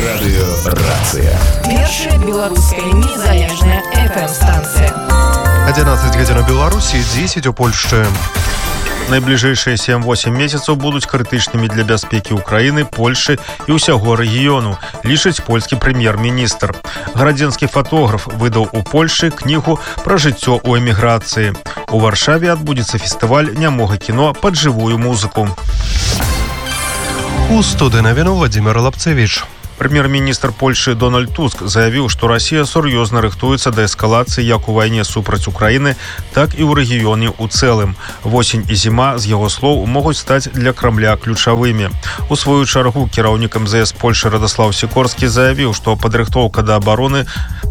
Радыёрацыя. Першая беларуская незалежная FM-станцыя. 11 гадзін у Беларусі, 10 у Польшчы. Найбліжэйшыя 7-8 месяцаў будуць крытычнымі для бяспекі Украіны, Польшы і ўсяго рэгіёну, лічыць польскі прэм'ер-міністр. Градзенскі фатограф выдаў у Польшы кнігу пра жыццё ў эміграцыі. У Варшаве адбудзецца фестываль нямога кіно пад жывую музыку. У студыі навіну Владимир Лапцевич. Прэм'ер-міністр Польшы Дональд Туск заявіў, што Расія сур'ёзна рыхтуецца да эскалацыі як у вайне супраць Украіны, так і ў рэгіёне ў цэлым. Восень і зіма, з яго слоў, могуць стаць для Крамля ключавымі. У сваю чаргу кіраўнік МЗС Польшы Радослаў Сікорскі заявіў, што падрыхтоўку да абароны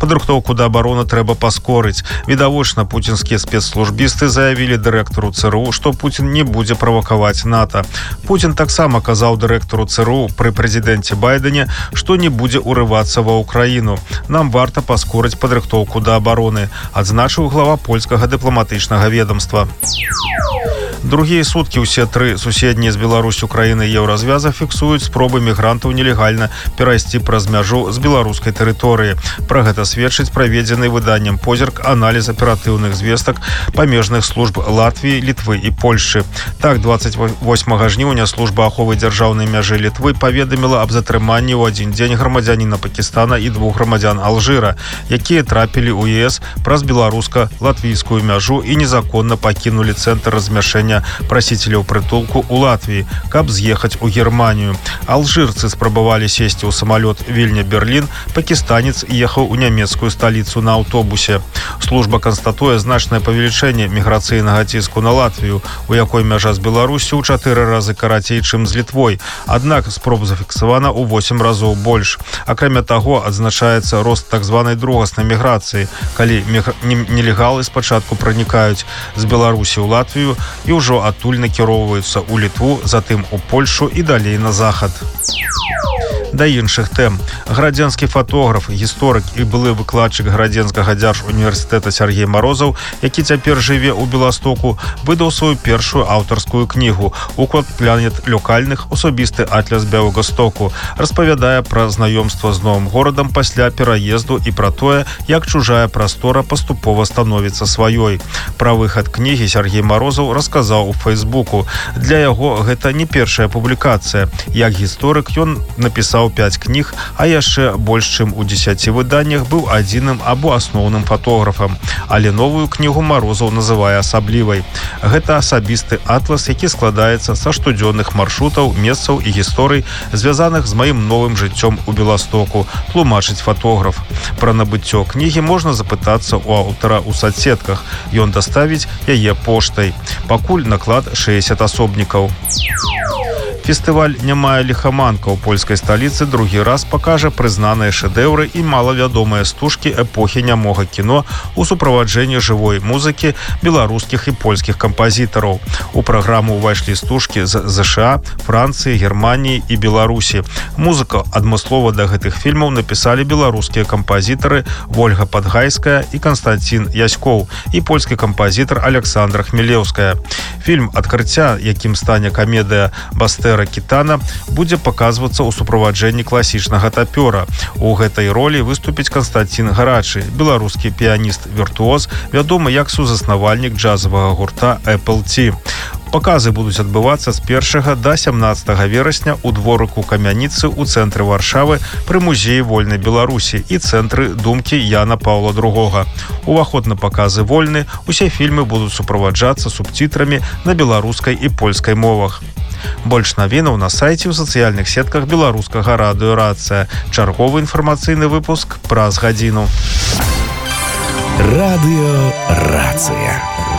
трэба паскорыць. Відавочна, пуцінскія спецслужбісты заявілі дырэктару ЦРУ, што Пуцін не будзе правакаваць НАТО. Пуцін таксама казаў дырэктару ЦРУ пры прэзідэнце Байдене, што не будзе ўрывацца ва Ўкраіну. Нам варта паскорыць падрыхтоўку да абароны, адзначыў глава польскага дыпламатычнага ведомства. Другія суткі ўсе тры суседнія з Беларусі, Украіны і Еўразвяза фіксуюць спробы мігрантаў нелегальна перайсці праз мяжу з беларускай тэрыторыі. Пра гэта сведчыць праведзены выданнем позірк аналіз аператыўных звестак памежных служб Латвіі, Літвы і Польшчы. Так, 28 жніўня служба аховы дзяржаўнай мяжы Літвы паведаміла аб затрыманні ў адзін дзень грамадзяніна Пакістана і двух грамадзян Алжыра, якія трапілі ў ЕС праз беларуска-латвійскую мяжу і незаконна пакінулі цэнтр размяшэння прасіцеляў прытулку ў Латвіі, каб з'ехаць у Германію. Алжырцы спрабавалі сесці ў самалёт Вільня-Берлін, пакістанец ехаў у нямецкую сталіцу на аўтобусе. Служба канстатуе значнае павелічэнне міграцыйнага ціску на Латвію, у якой мяжа з Беларусю ў 4 разы карацей, чым з Літвой. Аднак спроб зафіксавана ў 8 разоў больш. Акрамя таго, адзначаецца рост так званай другаснай міграцыі, калі нелегалы спачатку пранікаюць з Беларусі ў Латвію і ўжо адтуль накіроўваюцца ў Літву, затым у Польшу і далей на захад. Да іншых тэм. Градзенскі фатограф, гісторык і былы выкладчык Градзенскага дзяржуніверсітэта Сергей Марозаў, які цяпер жыве ў Беластоку, выдаў сваю першую аўтарскую кнігу «Уклад планет локальных. Асобісты атляс Бяластоку». Распавядае пра знаёмства з новым горадам пасля пераезду і пра тое, як чужая прастора паступова становіцца сваёй. Пра выхад кнігі Сергей Марозаў расказаў у Фейсбуку. Для яго гэта не першая публікацыя. Як гісторык ён напісаў 5 кніг, а яшчэ больш чым у 10 выданнях быў адзіным або асноўным фатографам. Але новую кнігу Марозаў называе асаблівай. Гэта асабісты атлас, які складаецца са штодзённых маршрутаў, месцаў і гісторый, звязаных з маім новым жыццём у Беластоку, тлумачыць фатограф. Пра набыццё кнігі можна запытацца ў аўтара ў соцсетках. Ён даставіць яе поштай. Пакуль наклад 60 асобнікаў. Фестываль «Нямая ліхаманка» ў польскай сталіцы другі раз пакажа прызнаныя шэдэўры і малавядомыя стужкі эпохі нямога кіно ў суправаджэнні жывой музыкі беларускіх і польскіх кампазітараў. У праграму ўвайшлі стужкі з ЗША, Францыі, Германіі і Беларусі. Музыку адмыслова да гэтых фільмаў напісалі беларускія кампазітары Вольга Падгайская і Канстанцін Яськоў і польскі кампазітар Александра Хмелеўская. Фільм «Адкрыцця», якім стане камедыя «Бастера Кітана», будзе паказвацца ў суправаджэнні класічнага тапёра. У гэтай ролі выступіць Канстанцін Гарачы, беларускі піяніст-віртуоз, вядомы як сузаснавальнік джазавага гурта Apple Tea. Паказы будуць адбывацца з 1 да 17 верасня ў дворыку Камяніцы ў цэнтры Варшавы пры музеі вольнай Беларусі і цэнтры думкі Яна Паўла II. Уваход на паказы вольны, усе фільмы будуць суправаджацца субтітрамі на беларускай і польскай мовах. Больш навінаў на сайце ў сацыяльных сетках беларускага радыёрацыя. Чарговы інфармацыйны выпуск праз гадзіну. Радыёрацыя.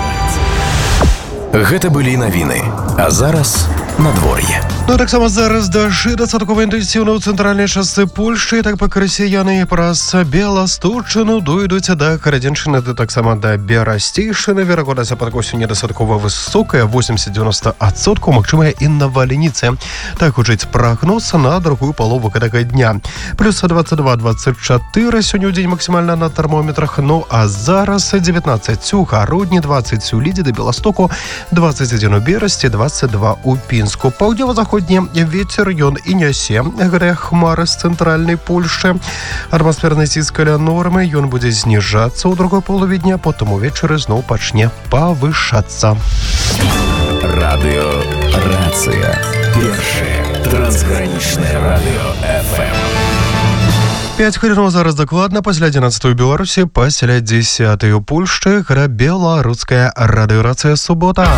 Гэта былі навіны. А зараз надвор'е. Ну, таксама зараз дажджы дастаткова інтэнсіўна ў цэнтральнай частцы Польшчы, так пак расіяны праз Беласточчыну дойдуць да Карадзеншчыны, таксама да Берасцейшчыны. Верагоднасць ападкаў сёння дастаткова высокая, 80-90%, магчымая і навальніцы. Так гучыць прагноз на другую палову гэтага дня. Плюс 22-24 сёння ў дзень максімальна на тэрмометрах. Ну, а зараз 19 у Гародні, 20 у Лідзе да Беластоку, 21 у Берасці, 22 у Пінску. Мінску. Паўднёва-заходні вецер ён і нясе хмары з цэнтральнай Польшчы. Атмасферны ціск каля нормы, ён будзе зніжацца ў другой полові дня, потым увечары зноў пачне павышацца. Радыё Рацыя. Першае трансгранічнае радыё FM. 5 хвілінаў зараз дакладна, пасля 11 у Беларусі, пасля 10 у Польшчы, беларуская радыёрацыя субота.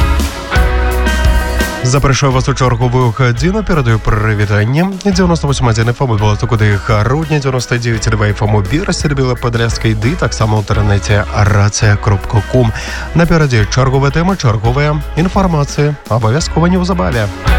Запрашаю вас у чарговую гадзіну, перадаю прывітанне. 98.1 FM у Баластоку ды Гародні, 99.2 FM у Берасці ды Белападляскай, ды таксама ў інтэрнэце рацыя.ком. Наперадзе чарговая тэма, чарговая інфармацыя. Абавязкова неўзабаве.